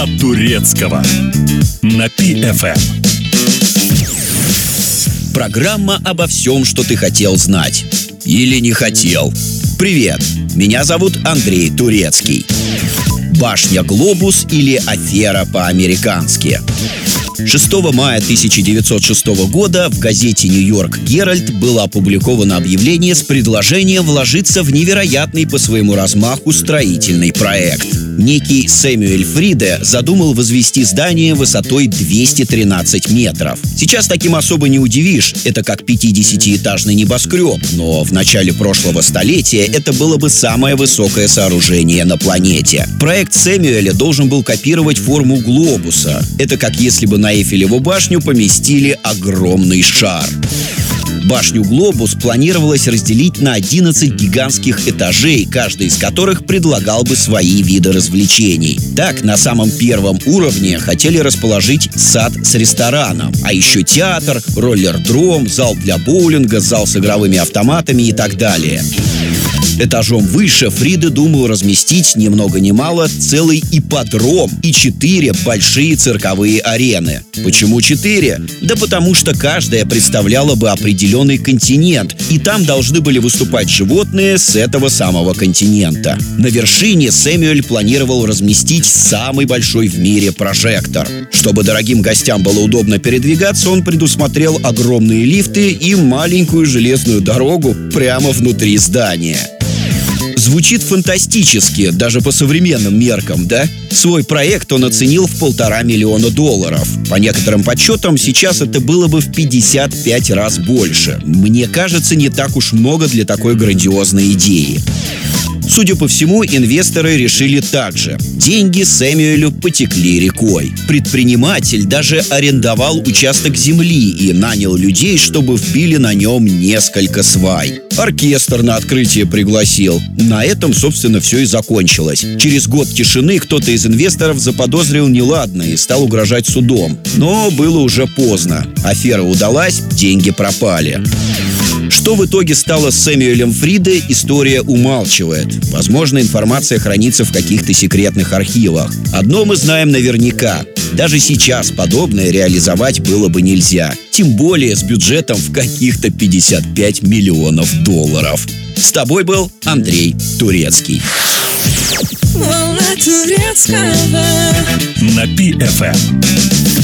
Волна турецкого на Пи-ФМ. Программа обо всем, что ты хотел знать. Или не хотел. Привет, меня зовут Андрей Турецкий. Башня Глобус или афера по-американски. 6 мая 1906 года в газете «Нью-Йорк Геральд» было опубликовано объявление с предложением вложиться в невероятный по своему размаху строительный проект. Некий Сэмюэль Фриде задумал возвести здание высотой 213 метров. Сейчас таким особо не удивишь, это как 50-этажный небоскреб, но в начале прошлого столетия это было бы самое высокое сооружение на планете. Проект Сэмюэля должен был копировать форму глобуса. Это как если бы на Эйфелеву башню поместили огромный шар. Башню Глобус планировалось разделить на 11 гигантских этажей, каждый из которых предлагал бы свои виды развлечений. Так, на самом первом уровне хотели расположить сад с рестораном, а еще театр, роллердром, зал для боулинга, зал с игровыми автоматами и так далее. Этажом выше Фриде думал разместить ни много ни мало целый ипподром и 4 большие цирковые арены. Почему 4? Да потому что каждая представляла бы определенный континент, и там должны были выступать животные с этого самого континента. На вершине Сэмюэль планировал разместить самый большой в мире прожектор. Чтобы дорогим гостям было удобно передвигаться, он предусмотрел огромные лифты и маленькую железную дорогу прямо внутри здания. Звучит фантастически, даже по современным меркам, да? Свой проект он оценил в $1,5 миллиона. По некоторым подсчетам, сейчас это было бы в 55 раз больше. Мне кажется, не так уж много для такой грандиозной идеи. Судя по всему, инвесторы решили так же. Деньги Сэмюэлю потекли рекой. Предприниматель даже арендовал участок земли и нанял людей, чтобы вбили на нем несколько свай. Оркестр на открытие пригласил. На этом, собственно, все и закончилось. Через год тишины кто-то из инвесторов заподозрил неладное и стал угрожать судом. Но было уже поздно. Афера удалась, деньги пропали. Что в итоге стало с Сэмюэлем Фриде, история умалчивает. Возможно, информация хранится в каких-то секретных архивах. Одно мы знаем наверняка. Даже сейчас подобное реализовать было бы нельзя. Тем более с бюджетом в каких-то $55 миллионов. С тобой был Андрей Турецкий. На Пи-ФМ.